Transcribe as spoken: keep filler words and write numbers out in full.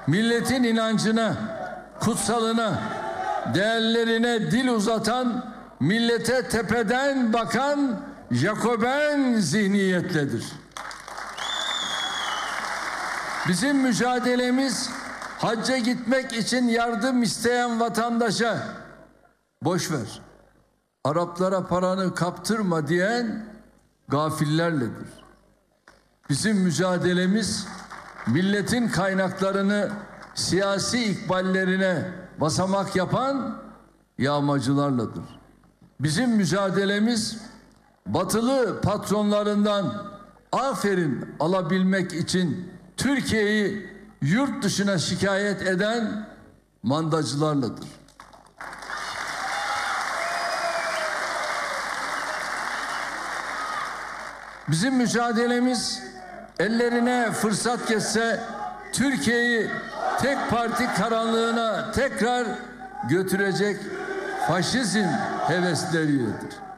milletin inancına, kutsalına, değerlerine dil uzatan, millete tepeden bakan Jacoben zihniyettedir. Bizim mücadelemiz hacca gitmek için yardım isteyen vatandaşa boş ver, Araplara paranı kaptırma diyen gafillerledir. Bizim mücadelemiz milletin kaynaklarını siyasi ikballerine basamak yapan yağmacılarladır. Bizim mücadelemiz batılı patronlarından aferin alabilmek için Türkiye'yi yurt dışına şikayet eden mandacılarladır. Bizim mücadelemiz ellerine fırsat geçse Türkiye'yi tek parti karanlığına tekrar götürecek faşizm hevesleridir.